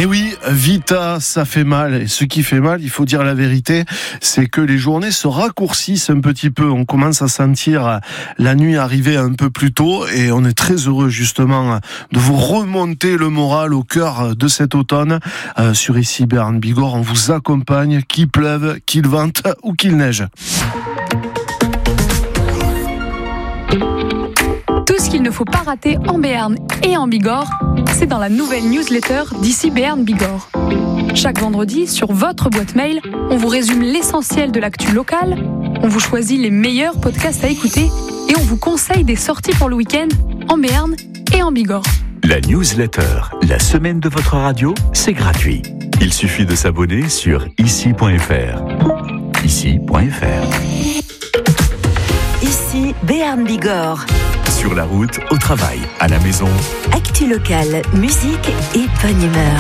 Et oui, Vita, ça fait mal. Et ce qui fait mal, il faut dire la vérité, c'est que les journées se raccourcissent un petit peu. On commence à sentir la nuit arriver un peu plus tôt et on est très heureux justement de vous remonter le moral au cœur de cet automne. Sur ici Béarn Bigorre, on vous accompagne, qu'il pleuve, qu'il vente ou qu'il neige. Tout ce qu'il ne faut pas rater en Béarn et en Bigorre, c'est dans la nouvelle newsletter d'ici Béarn Bigorre. Chaque vendredi, sur votre boîte mail, on vous résume l'essentiel de l'actu locale, on vous choisit les meilleurs podcasts à écouter et on vous conseille des sorties pour le week-end en Béarn et en Bigorre. La newsletter, la semaine de votre radio, c'est gratuit. Il suffit de s'abonner sur ici.fr. Ici.fr. Ici Béarn Bigorre. Sur la route, au travail, à la maison. Actu locale, musique et bonne humeur.